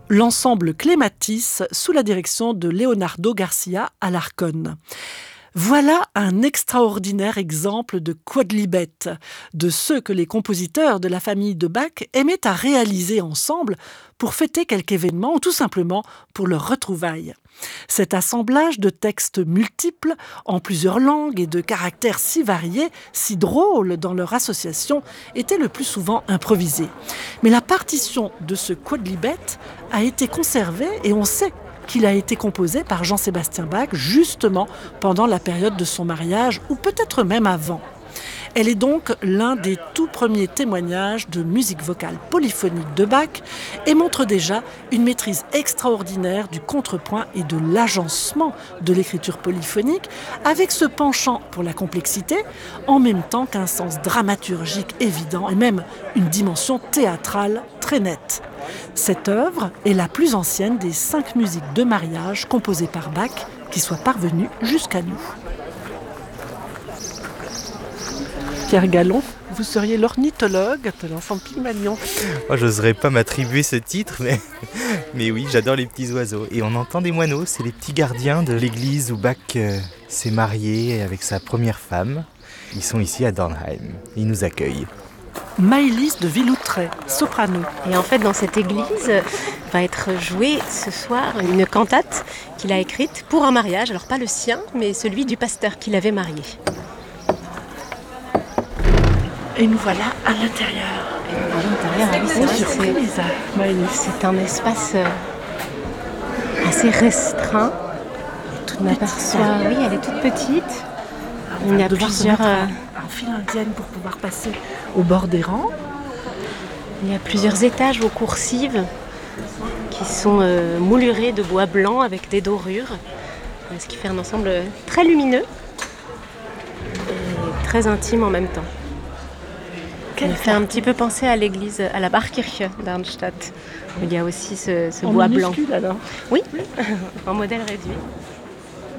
l'ensemble Clématis sous la direction de Leonardo Garcia Alarcón. Voilà un extraordinaire exemple de quodlibet, de ceux que les compositeurs de la famille de Bach aimaient à réaliser ensemble pour fêter quelque événement ou tout simplement pour leur retrouvaille. Cet assemblage de textes multiples, en plusieurs langues et de caractères si variés, si drôles dans leur association, était le plus souvent improvisé. Mais la partition de ce quodlibet a été conservée et on sait qu'il a été composé par Jean-Sébastien Bach justement pendant la période de son mariage ou peut-être même avant. Elle est donc l'un des tout premiers témoignages de musique vocale polyphonique de Bach et montre déjà une maîtrise extraordinaire du contrepoint et de l'agencement de l'écriture polyphonique avec ce penchant pour la complexité en même temps qu'un sens dramaturgique évident et même une dimension théâtrale très nette. Cette œuvre est la plus ancienne des 5 musiques de mariage composées par Bach qui soient parvenues jusqu'à nous. Pierre Gallon, vous seriez l'ornithologue de l'ensemble Pygmalion. Moi, j'oserais pas m'attribuer ce titre, mais oui, j'adore les petits oiseaux. Et on entend des moineaux, c'est les petits gardiens de l'église où Bach s'est marié avec sa première femme. Ils sont ici à Dornheim, ils nous accueillent. Maëlys de Villoutret, soprano. Et en fait, dans cette église va être jouée ce soir une cantate qu'il a écrite pour un mariage. Alors pas le sien, mais celui du pasteur qu'il avait marié. Et nous voilà à l'intérieur. C'est un espace assez restreint. On aperçoit, oui, elle est toute petite. Il y a plusieurs... en file indienne pour pouvoir passer au bord des rangs. Il y a plusieurs étages aux coursives qui sont moulurés de bois blanc avec des dorures, ce qui fait un ensemble très lumineux et très intime en même temps. Ça me fait un petit peu penser à l'église, à la Barkirche d'Arnstadt, où il y a aussi ce bois blanc. En minuscule alors ? Oui, en modèle réduit.